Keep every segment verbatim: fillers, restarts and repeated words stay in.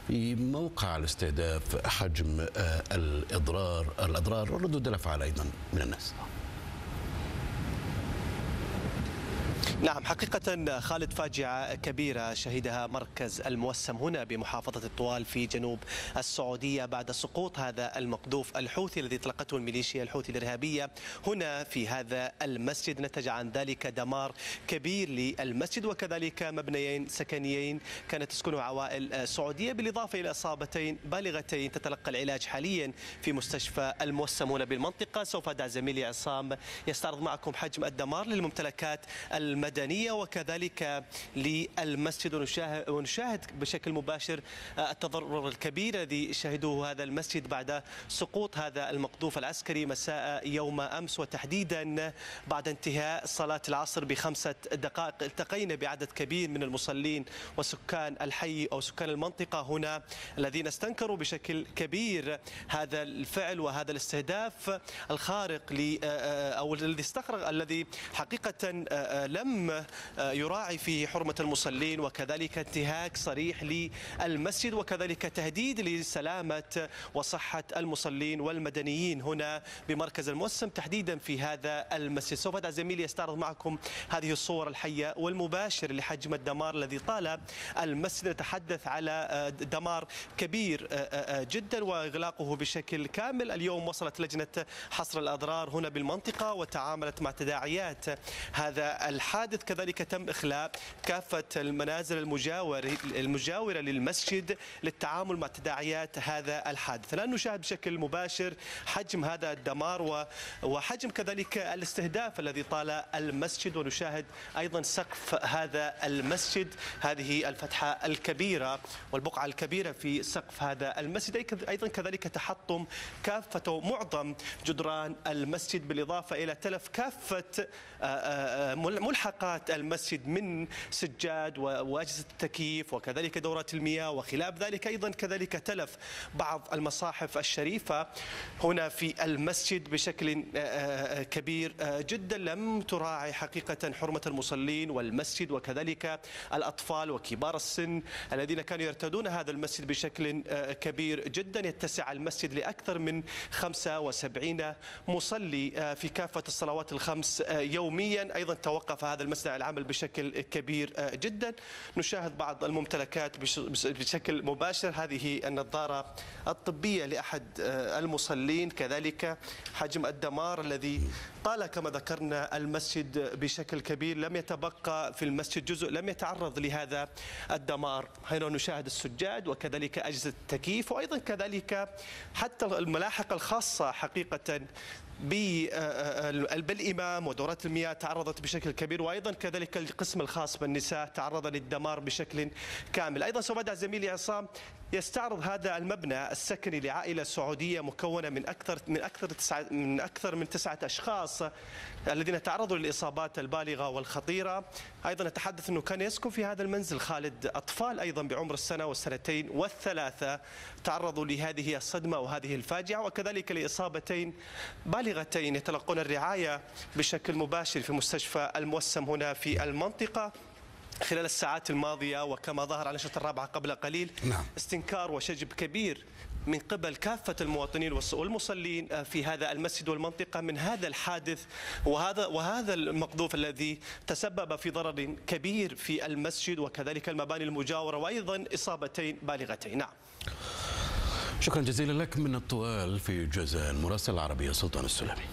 في موقع الاستهداف، حجم الإضرار الأضرار وردود الأفعال أيضا من الناس. نعم، حقيقة خالد فاجعة كبيرة شهدها مركز الموسم هنا بمحافظة الطوال في جنوب السعودية بعد سقوط هذا المقذوف الحوثي الذي اطلقته الميليشيا الحوثي الإرهابية هنا في هذا المسجد. نتج عن ذلك دمار كبير للمسجد وكذلك مبنيين سكنيين كانت تسكنه عوائل سعودية، بالإضافة إلى إصابتين بالغتين تتلقى العلاج حاليا في مستشفى الموسم هنا بالمنطقة. سوف أدع زميلي عصام يستعرض معكم حجم الدمار للممتلكات المدنية وكذلك للمسجد، ونشاهد بشكل مباشر التضرر الكبير الذي شهدوه هذا المسجد بعد سقوط هذا المقذوف العسكري مساء يوم أمس، وتحديدا بعد انتهاء صلاة العصر بخمسة دقائق. التقينا بعدد كبير من المصلين وسكان الحي أو سكان المنطقة هنا الذين استنكروا بشكل كبير هذا الفعل وهذا الاستهداف الخارق أو الذي استغرق الذي حقيقة لم يراعي في حرمة المصلين، وكذلك انتهاك صريح للمسجد وكذلك تهديد لسلامة وصحة المصلين والمدنيين هنا بمركز الموسم تحديدا في هذا المسجد. سوف أدع زميلي يستعرض معكم هذه الصور الحية والمباشر لحجم الدمار الذي طال المسجد. نتحدث على دمار كبير جدا وإغلاقه بشكل كامل. اليوم وصلت لجنة حصر الأضرار هنا بالمنطقة وتعاملت مع تداعيات هذا الحادث. كذلك تم إخلاء كافة المنازل المجاورة المجاورة للمسجد للتعامل مع تداعيات هذا الحادث. الآن نشاهد بشكل مباشر حجم هذا الدمار وحجم كذلك الاستهداف الذي طال المسجد، ونشاهد أيضا سقف هذا المسجد، هذه الفتحة الكبيرة والبقعة الكبيرة في سقف هذا المسجد، أيضا كذلك تحطم كافة معظم جدران المسجد، بالإضافة إلى تلف كافة ملحقات المسجد من سجاد وأجهزة التكييف وكذلك دورات المياه وخلاف ذلك. أيضا كذلك تلف بعض المصاحف الشريفة هنا في المسجد بشكل كبير جدا. لم تراعي حقيقة حرمة المصلين والمسجد وكذلك الأطفال وكبار السن الذين كانوا يرتدون هذا المسجد بشكل كبير جدا. يتسع المسجد لأكثر من خمسة وسبعين مصلي في كافة الصلوات الخمس يوميا. أيضا توقف هذا المسجد عن العمل بشكل كبير جدا. نشاهد بعض الممتلكات بشكل مباشر، هذه النظارة الطبية لأحد المصلين، كذلك حجم الدمار الذي طال كما ذكرنا المسجد بشكل كبير. لم يتبقى في المسجد جزء لم يتعرض لهذا الدمار. هنا نشاهد السجاد وكذلك أجهزة التكييف وأيضا كذلك حتى الملاحق الخاصة حقيقة بالإمام ودورات المياه تعرضت بشكل كبير، وأيضا كذلك القسم الخاص بالنساء تعرض للدمار بشكل كامل. أيضا سوف أدع زميلي عصام يستعرض هذا المبنى السكني لعائلة سعودية مكونة من أكثر من أكثر تسعة من أكثر من تسعة أشخاص الذين تعرضوا للإصابات البالغة والخطيرة. أيضا نتحدث أنه كان يسكن في هذا المنزل خالد أطفال أيضا بعمر السنة والسنتين والثلاثة تعرضوا لهذه الصدمة وهذه الفاجعة، وكذلك لإصابتين بالغتين يتلقون الرعاية بشكل مباشر في مستشفى الموسم هنا في المنطقة خلال الساعات الماضية. وكما ظهر على نشرة الرابعة قبل قليل نعم. استنكار وشجب كبير من قبل كافة المواطنين والمصلين في هذا المسجد والمنطقة من هذا الحادث وهذا وهذا المقذوف الذي تسبب في ضرر كبير في المسجد وكذلك المباني المجاورة وأيضا إصابتين بالغتين. نعم. شكرا جزيلا لك من الطوال في جازان، مراسل العربية سلطان السلمي.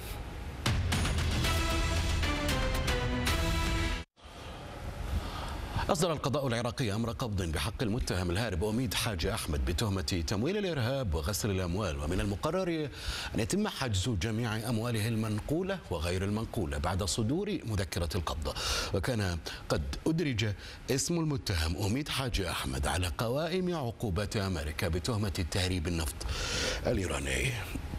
أصدر القضاء العراقي أمر قبض بحق المتهم الهارب أميد حاج أحمد بتهمة تمويل الإرهاب وغسل الأموال، ومن المقرر أن يتم حجز جميع أمواله المنقولة وغير المنقولة بعد صدور مذكرة القبض. وكان قد أدرج اسم المتهم أميد حاج أحمد على قوائم عقوبات أمريكا بتهمة تهريب النفط الإيراني.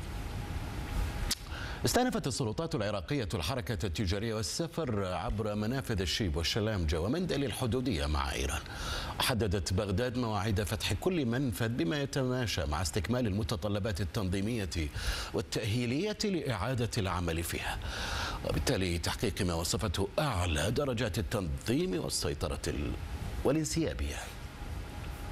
استأنفت السلطات العراقية الحركة التجارية والسفر عبر منافذ الشيب والشلامجة ومندلي الحدودية مع إيران. حددت بغداد مواعيد فتح كل منفذ بما يتماشى مع استكمال المتطلبات التنظيمية والتأهيلية لإعادة العمل فيها، وبالتالي تحقيق ما وصفته أعلى درجات التنظيم والسيطرة والانسيابية.